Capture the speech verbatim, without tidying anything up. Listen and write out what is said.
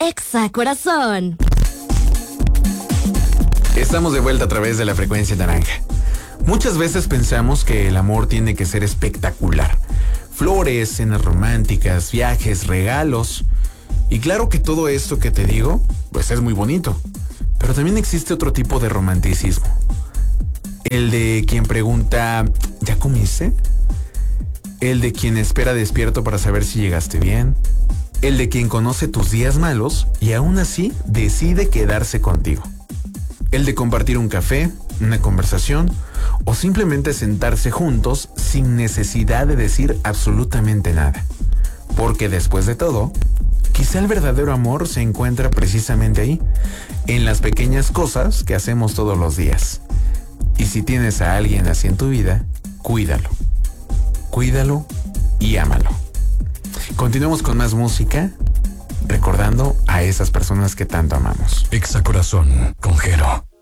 Exa Corazón. Estamos de vuelta a través de la frecuencia naranja. Muchas veces pensamos que el amor tiene que ser espectacular. Flores, cenas románticas, viajes, regalos. Y claro que todo esto que te digo, pues es muy bonito. Pero también existe otro tipo de romanticismo. El de quien pregunta, ¿ya comiste? El de quien espera despierto para saber si llegaste bien. El de quien conoce tus días malos y aún así decide quedarse contigo. El de compartir un café, una conversación o simplemente sentarse juntos sin necesidad de decir absolutamente nada. Porque después de todo, quizá el verdadero amor se encuentra precisamente ahí, en las pequeñas cosas que hacemos todos los días. Y si tienes a alguien así en tu vida, cuídalo. Cuídalo y ámalo. Continuamos con más música, recordando a esas personas que tanto amamos. Exa Corazón con Jero.